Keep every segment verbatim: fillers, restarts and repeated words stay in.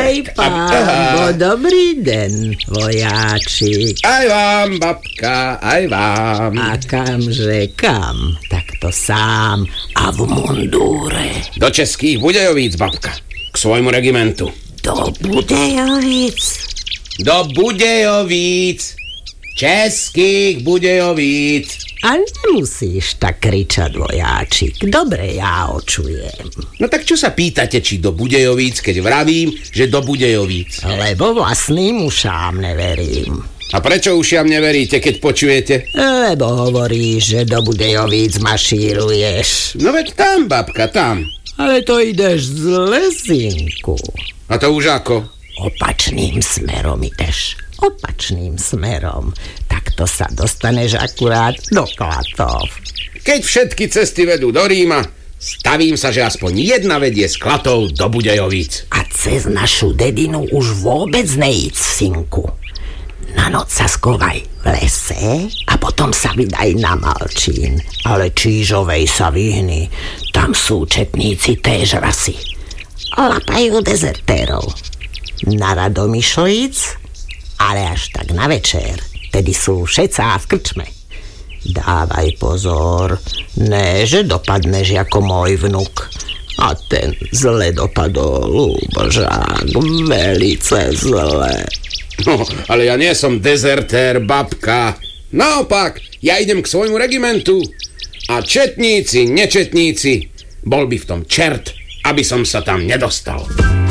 Hej, pán, dobrý den, vojáčik. Aj vám, babka, aj vám. A kamže kam? Tak to sám a v mundúre. Do Českých Budějovíc, babka. K svojmu regimentu. Do Budějovíc? Do Budějovíc. Českých Budějovíc. A nemusíš tak kričať, vojáčik. Dobre, ja očujem. No tak čo sa pýtate, či do Budějovíc, keď vravím, že do Budějovíc? Lebo vlastným ušám neverím. A prečo ušiam neveríte, keď počujete? Lebo hovoríš, že do Budějovíc mašíruješ. No veď tam, babka, tam. Ale to ideš z Lezinku. A to už ako? Opačným smerom ideš. Opačným smerom. Takto sa dostaneš akurát do Klatov. Keď všetky cesty vedú do Ríma, stavím sa, že aspoň jedna vedie z Klatov do Budějovíc. A cez našu dedinu už vôbec nejíď, synku. Na noc sa skovaj v lese a potom sa vydaj na Malčín. Ale Čížovej sa vyhni. Tam sú četníci též rasy. Lapajú dezertérov. Na Radomišlic, ale až tak na večer. Tedy sú všetcá v krčme. Dávaj pozor, ne, že dopadneš ako môj vnuk. A ten zle dopadol, Lubožák, velice zle. No, ale ja nie som dezertér, babka. Naopak, ja idem k svojmu regimentu. A četníci, nečetníci, bol by v tom čert, aby som sa tam nedostal.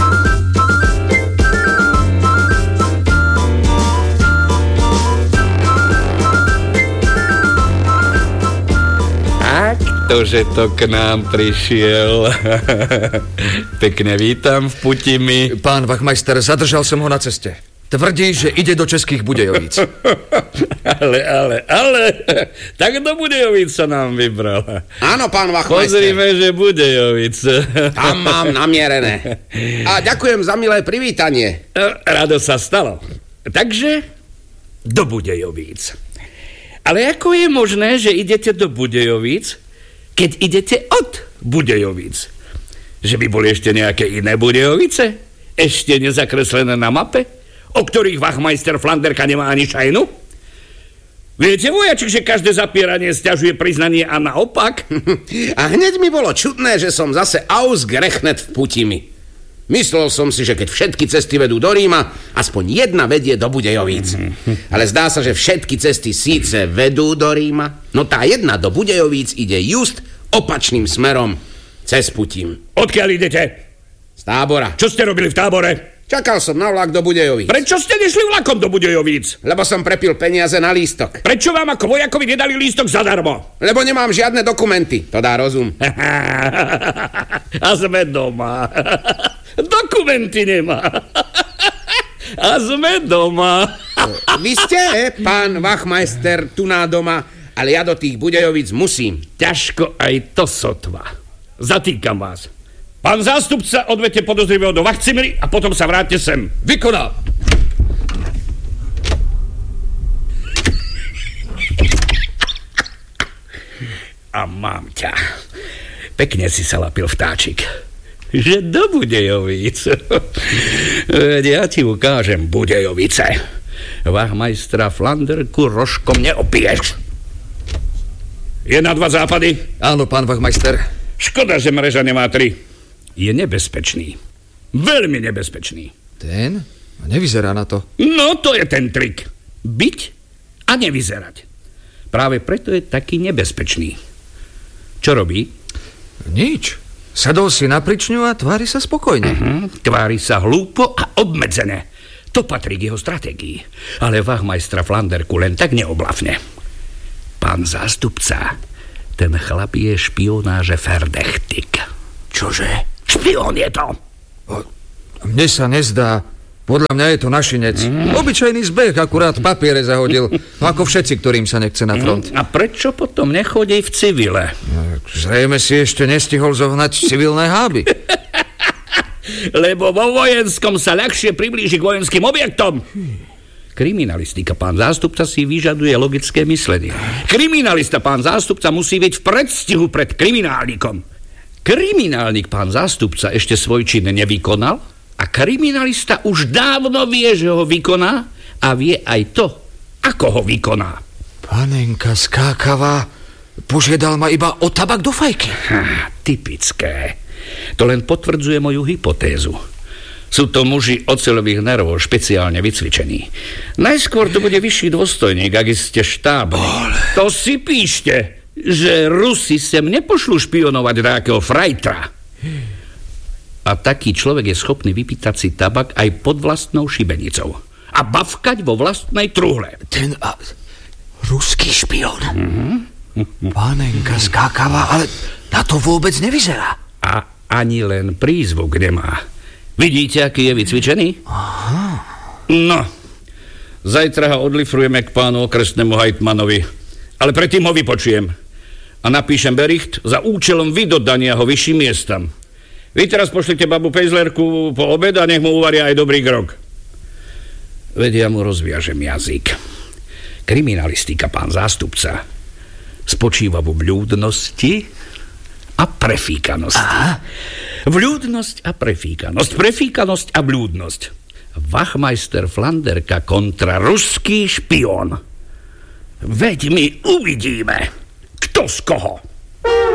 To, že to k nám prišiel. Pekne vítam v Putimi. Pán Wachmeister, zadržal som ho na ceste. Tvrdí, že ide do Českých Budějovíc. Ale, ale, ale, tak do Budějovíc sa nám vybral. Áno, pán Wachmeister. Pozrime, že Budějovíc. Tam mám namierené. A ďakujem za milé privítanie. Rado sa stalo. Takže do Budějovíc. Ale ako je možné, že idete do Budějovíc, keď idete od Budějovíc? Že by boli ešte nejaké iné Budějovice? Ešte nezakreslené na mape? O ktorých Wachmeister Flanderka nemá ani šajnu? Viete, vojačik, že každé zapieranie sťažuje priznanie a naopak? A hneď mi bolo čudné, že som zase ausgerechnet v Putimi. Myslel som si, že keď všetky cesty vedú do Ríma, aspoň jedna vedie do Budějovíc. Ale zdá sa, že všetky cesty síce vedú do Ríma, no tá jedna do Budějovíc ide just opačným smerom cez Putim. Odkiaľ idete? Z tábora. Čo ste robili v tábore? Čakal som na vlak do Budějovíc. Prečo ste nešli vlakom do Budějovíc? Lebo som prepil peniaze na lístok. Prečo vám ako vojakovi nedali lístok zadarmo? Lebo nemám žiadne dokumenty, to dá rozum. A sme doma. Dokumenty nemá. A sme doma. Vy ste, pán Wachmeister, tu na doma, ale ja do tých Budějovíc musím. Ťažko aj to sotva. Zatýkam vás. Pán zástupca, odvete podozrivého do vachcimry a potom sa vráťte sem. Vykoná. A mám ťa. Pekne si sa lapil vtáčik. Že do Budějovíc. Ja ti ukážem Budějovice. Wachmeistera Flanderku rožkom neopiješ. Je na dva západy? Áno, pán Wachmeister. Škoda, že mreža nemá tri. Je nebezpečný. Veľmi nebezpečný. Ten? Nevyzerá na to. No, to je ten trik. Byť a nevyzerať. Práve preto je taký nebezpečný. Čo robí? Nič. Sadol si na pričňu a tvári sa spokojne. Uh-huh. Tvári sa hlúpo a obmedzené. To patrí k jeho stratégii. Ale Wachmeistera Flanderku len tak neoblavne. Pán zástupca, ten chlap je špionáže verdächtig. Čože? Špión je to. O, mne sa nezdá. Podľa mňa je to našinec. Mm. Obyčajný zbeh, akurát papiere zahodil. No ako všetci, ktorým sa nechce na front. Mm. A prečo potom nechodí v civile? No, zrejme si ešte nestihol zohnať civilné háby. Lebo vo vojenskom sa ľahšie priblíži k vojenským objektom. Kriminalistika, pán zástupca, si vyžaduje logické myslenie. Kriminalista, pán zástupca, musí byť v predstihu pred kriminálnikom. Kriminálnik, pán zástupca, ešte svoj čin nevykonal A kriminalista už dávno vie, že ho vykoná a vie aj to, ako ho vykoná. Panenka skákavá požiadal ma iba o tabak do fajky. Ha, typické. To len potvrdzuje moju hypotézu. Sú to muži oceľových nervov, špeciálne vycvičení. Najskôr to bude vyšší dôstojník, ak ste štábni. To si píšte, že Rusi sem nepošlú špionovať nejakého frajtra. A taký človek je schopný vypýtať si tabak aj pod vlastnou šibenicou. A bavkať vo vlastnej truhle. Ten a, ruský špion. Mm-hmm. Panenka skákavá, ale na to vôbec nevyzerá. A ani len prízvuk nemá. Vidíte, aký je vycvičený? Aha. No, zajtra ho odlifrujeme k pánu okresnému hejtmanovi. Ale predtým ho vypočujem. A napíšem bericht za účelom vydodania ho vyšším miestam. Vy teraz pošlite babu Pejzlerku po obed a nech mu uvaria aj dobrý grog. Vedia mu rozviažem jazyk. Kriminalistika, pán zástupca, spočíva vo vľúdnosti a prefíkanosti. Aha. Vľúdnosť a prefíkanosť, prefíkanosť a blúdnosť. Wachmeister Flanderka kontra ruský špión. Veď my uvidíme, kto z koho.